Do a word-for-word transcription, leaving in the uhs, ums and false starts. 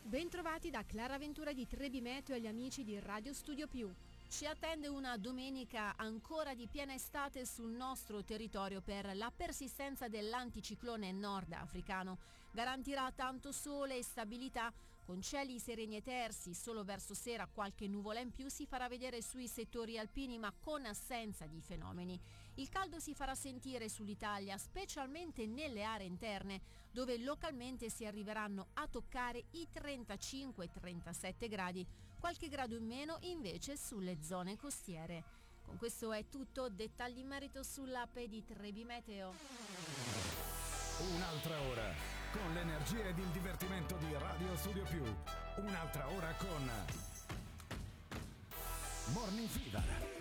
Bentrovati da Clara Ventura di Trebi Meteo e agli amici di Radio Studio Più. Ci attende una domenica ancora di piena estate sul nostro territorio per la persistenza dell'anticiclone nordafricano. Garantirà tanto sole e stabilità, con cieli sereni e tersi. Solo verso sera qualche nuvola in più si farà vedere sui settori alpini, ma con assenza di fenomeni. Il caldo si farà sentire sull'Italia, specialmente nelle aree interne, dove localmente si arriveranno a toccare i trentacinque trentasette gradi, qualche grado in meno invece sulle zone costiere. Con questo è tutto, dettagli in merito sull'app di Trebi Meteo. Un'altra ora con l'energia ed il divertimento di Radio Studio Più. Un'altra ora con Morning Fever.